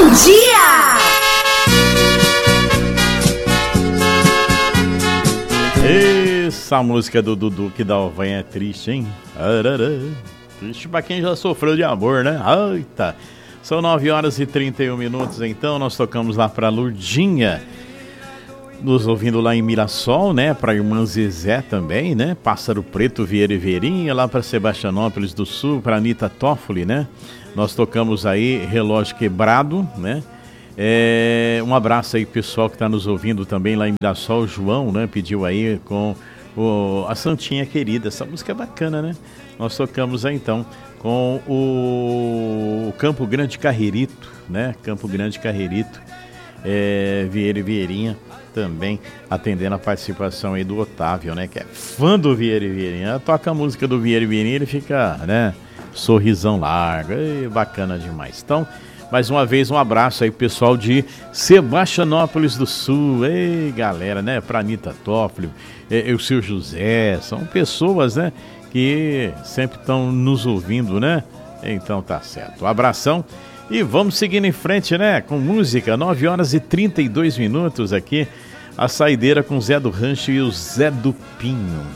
Bom dia! Essa música do Dudu que dá o vanho é triste, hein? Arará. Triste pra quem já sofreu de amor, né? Eita! São 9h31, então nós tocamos lá pra Lurdinha, nos ouvindo lá em Mirassol, né? Pra irmã Zezé também, né? Pássaro Preto, Vieira e Veirinha, lá pra Sebastianópolis do Sul, pra Anitta Toffoli, né? Nós tocamos aí Relógio Quebrado, né? Um abraço aí pessoal que está nos ouvindo também lá em Mirassol. O João, né, pediu aí com a Santinha Querida. Essa música é bacana, né? Nós tocamos aí então com o Campo Grande Carreirito, né? Campo Grande Carreirito, Vieira e Vieirinha também atendendo a participação aí do Otávio, né? Que é fã do Vieira e Vieirinha. Toca a música do Vieira e Vieirinha, ele fica, né? Sorrisão largo, bacana demais. Então, mais uma vez, um abraço aí, pessoal de Sebastianópolis do Sul. Ei, galera, né? Pra Anitta Toffoli, o seu José, são pessoas, né? Que sempre estão nos ouvindo, né? Então tá certo. Um abração e vamos seguindo em frente, né? Com música, 9h32 aqui. A saideira com o Zé do Rancho e o Zé do Pinho.